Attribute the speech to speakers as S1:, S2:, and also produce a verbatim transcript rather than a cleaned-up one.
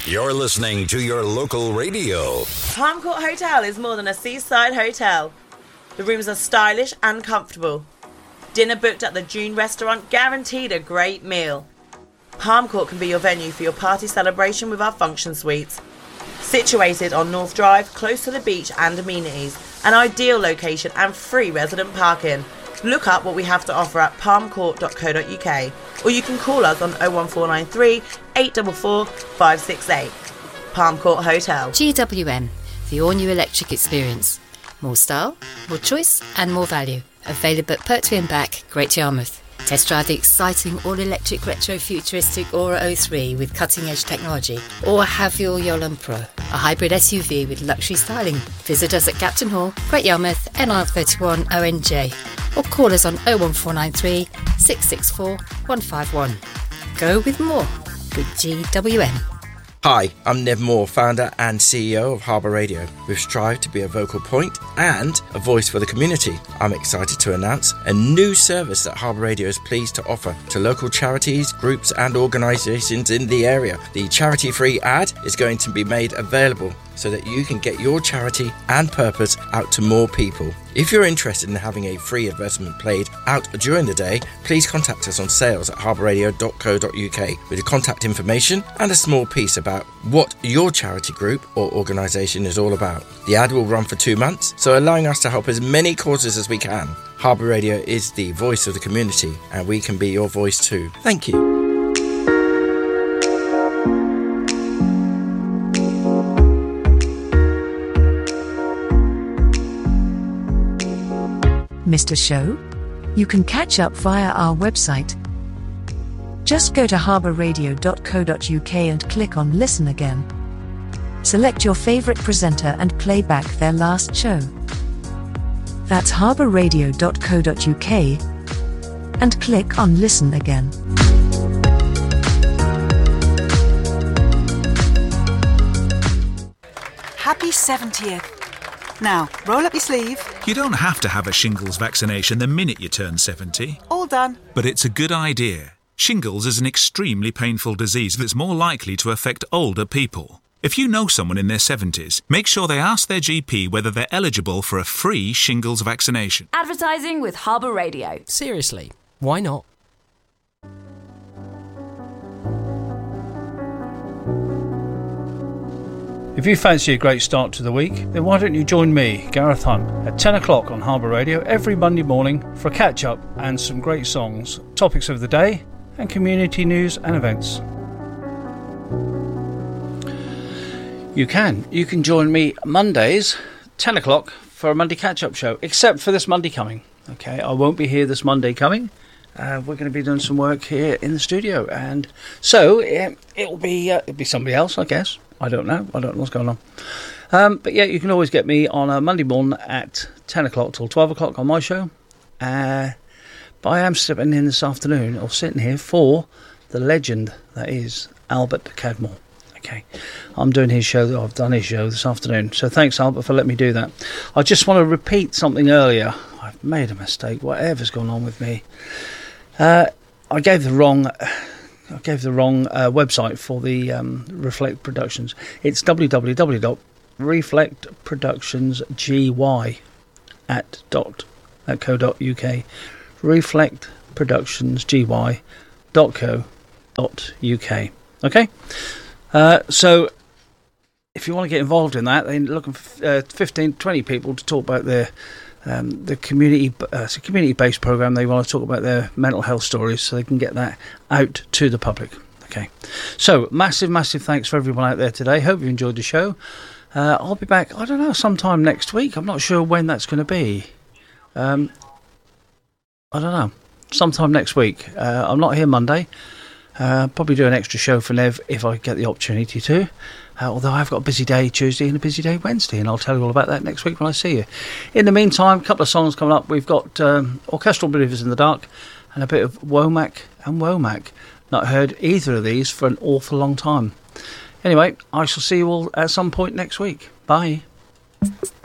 S1: You're listening to your local radio.
S2: Palm Court Hotel is more than a seaside hotel. The rooms are stylish and comfortable. Dinner booked at the June restaurant guaranteed a great meal. Palm Court can be your venue for your party celebration with our function suites. Situated on North Drive, close to the beach and amenities, an ideal location and free resident parking. Look up what we have to offer at palm court dot co dot uk, or you can call us on oh one four nine three, eight four four, five six eight. Palm Court Hotel.
S3: G W M, the all-new electric experience. More style, more choice and more value. Available at Pertwee and Back, Great Yarmouth. Test drive the exciting all-electric retro-futuristic Aura oh three with cutting-edge technology, or have your Yolan Pro, a hybrid S U V with luxury styling. Visit us at Captain Hall, Great Yarmouth, N R thirty-one O N J, or call us on oh one four nine three, six six four, one five one. Go with more with G W M.
S4: Hi, I'm Nev Moore, founder and C E O of Harbour Radio. We've strived to be a vocal point and a voice for the community. I'm excited to announce a new service that Harbour Radio is pleased to offer to local charities, groups and organisations in the area. The charity-free ad is going to be made available so that you can get your charity and purpose out to more people. If you're interested in having a free advertisement played out during the day, please contact us on sales at harbour radio dot co dot uk with your contact information and a small piece about what your charity group or organisation is all about. The ad will run for two months, so allowing us to help as many causes as we can. Harbour Radio is the voice of the community, and we can be your voice too. Thank you.
S5: Missed a show? You can catch up via our website. Just go to harbour radio dot co dot uk and click on Listen Again. Select your favourite presenter and play back their last show. That's harbour radio dot co dot uk and click on Listen Again.
S6: Happy seventieth. Now, roll up your sleeve.
S7: You don't have to have a shingles vaccination the minute you turn seventy.
S6: All done.
S7: But it's a good idea. Shingles is an extremely painful disease that's more likely to affect older people. If you know someone in their seventies, make sure they ask their G P whether they're eligible for a free shingles vaccination.
S8: Advertising with Harbour Radio.
S9: Seriously, why not?
S10: If you fancy a great start to the week, then why don't you join me, Gareth Hunt, at ten o'clock on Harbour Radio every Monday morning for a catch-up and some great songs, topics of the day, and community news and events. You can. You can join me Mondays, ten o'clock, for a Monday catch-up show, except for this Monday coming. Okay, I won't be here this Monday coming. Uh, we're going to be doing some work here in the studio, and so it, it'll be uh, it'll be somebody else, I guess. I don't know. I don't know what's going on. Um, but yeah, you can always get me on a Monday morning at ten o'clock till twelve o'clock on my show. Uh, but I am stepping in this afternoon, or sitting here, for the legend that is Albert Cadmore. Okay, I'm doing his show. I've done his show this afternoon. So thanks, Albert, for letting me do that. I just want to repeat something earlier. I've made a mistake. Whatever's gone on with me. Uh, I gave the wrong... I gave the wrong uh, website for the um, Reflect Productions. It's w w w dot reflect productions g y at dot co dot uk. reflect productions g y dot co dot uk. Okay? Uh, so, if you want to get involved in that, then looking for uh, fifteen, twenty people to talk about their Um, the community, uh, it's a community-based program. They want to talk about their mental health stories so they can get that out to the public. Okay, so massive, massive thanks for everyone out there today. Hope you enjoyed the show. Uh, I'll be back, I don't know, sometime next week. I'm not sure when that's going to be. Um, I don't know. Sometime next week. Uh, I'm not here Monday. Uh, probably do an extra show for Nev if I get the opportunity to. Uh, although I've got a busy day Tuesday and a busy day Wednesday, and I'll tell you all about that next week when I see you. In the meantime, a couple of songs coming up. We've got um, Orchestral Believers in the Dark and a bit of Womack and Womack. Not heard either of these for an awful long time. Anyway, I shall see you all at some point next week. Bye.